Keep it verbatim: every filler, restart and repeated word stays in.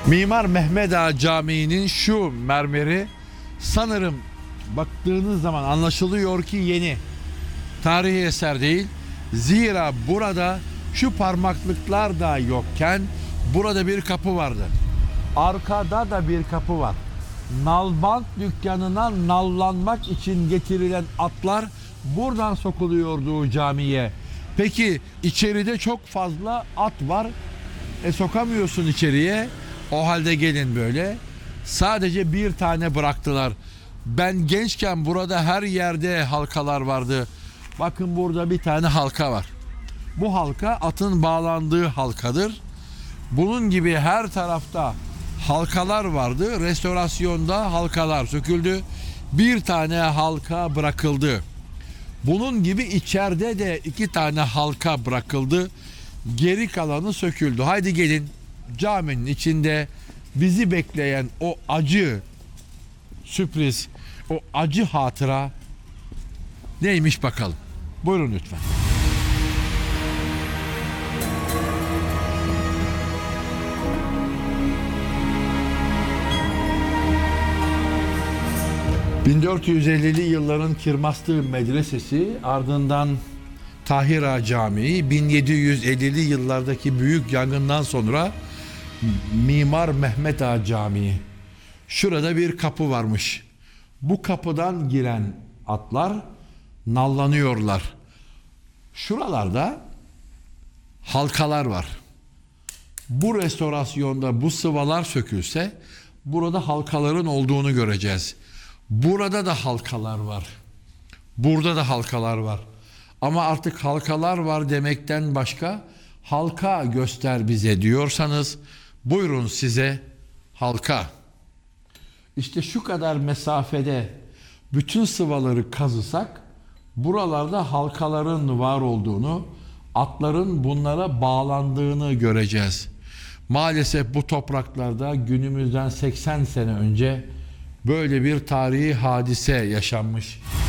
Mimar Mehmet Ağa Camii'nin şu mermeri sanırım baktığınız zaman anlaşılıyor ki yeni. Tarihi eser değil. Zira burada şu parmaklıklar da yokken burada bir kapı vardı. Arkada da bir kapı var. Nalbant dükkanına nallanmak için getirilen atlar buradan sokuluyordu camiye. Peki içeride çok fazla at var. E sokamıyorsun içeriye. O halde gelin böyle. Sadece bir tane bıraktılar. Ben gençken burada her yerde halkalar vardı. Bakın burada bir tane halka var. Bu halka atın bağlandığı halkadır. Bunun gibi her tarafta halkalar vardı. Restorasyonda halkalar söküldü. Bir tane halka bırakıldı. Bunun gibi içeride de iki tane halka bırakıldı. Geri kalanı söküldü. Haydi gelin caminin içinde bizi bekleyen o acı sürpriz, o acı hatıra neymiş bakalım. Buyurun lütfen. bin dört yüz ellili yılların Kirmastı Medresesi, ardından Tahir Ağa Camii, bin yedi yüz ellili yıllardaki büyük yangından sonra Mimar Mehmet Ağa Camii. Şurada bir kapı varmış. Bu kapıdan giren atlar nallanıyorlar. Şuralarda halkalar var. Bu restorasyonda bu sıvalar sökülse burada halkaların olduğunu göreceğiz. Burada da halkalar var. Burada da halkalar var. Ama artık halkalar var demekten başka halka göster bize diyorsanız buyurun size halka. İşte şu kadar mesafede bütün sıvaları kazısak buralarda halkaların var olduğunu, atların bunlara bağlandığını göreceğiz. Maalesef bu topraklarda günümüzden seksen sene önce böyle bir tarihi hadise yaşanmış.